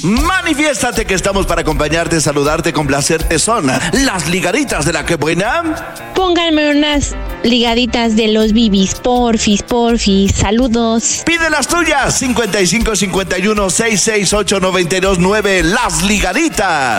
Manifiéstate que estamos para acompañarte, saludarte, complacerte. Son las ligaditas de la que buena. Pónganme unas ligaditas de los bibis, porfis. Saludos. Pide las tuyas. 55 51 668 92 9. Las ligaditas.